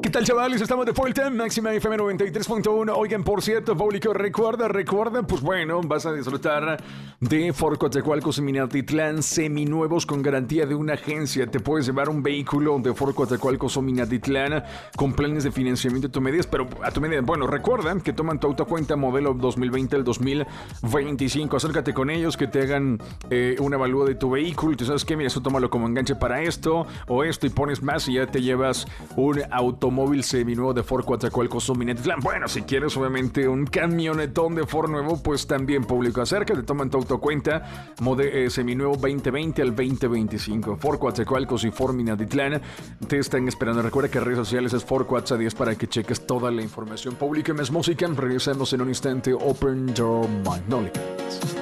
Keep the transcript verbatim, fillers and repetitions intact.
¿Qué tal, chavales? Estamos de vuelta, Máxima F M noventa y tres punto uno. Oigan, por cierto, público, recuerda, recuerda, pues bueno, vas a disfrutar de Ford Coatzacoalcos y Minatitlán seminuevos con garantía de una agencia. Te puedes llevar un vehículo de Ford Coatzacoalcos o Minatitlán con planes de financiamiento a tu medida, pero a tu medida. Bueno, recuerda que toman tu auto a cuenta modelo dos mil veinte al dos mil veinticinco. Acércate con ellos, que te hagan eh, un avalúo de tu vehículo. Tú sabes que, mira, eso tómalo como enganche para esto o esto y pones más y ya te llevas un auto automóvil seminuevo de Ford Coatzacoalcos o Minatitlán. Bueno, si quieres obviamente un camionetón de Ford nuevo, pues también, público, acércate, toman tu autocuenta mode, eh, seminuevo veinte veinte al veinte veinticinco. Ford Coatzacoalcos y Ford Minatitlán te están esperando. Recuerda que en redes sociales es Ford Coatza diez para que cheques toda la información. Público y más música. Regresamos en un instante. Open your mind. No le cambies.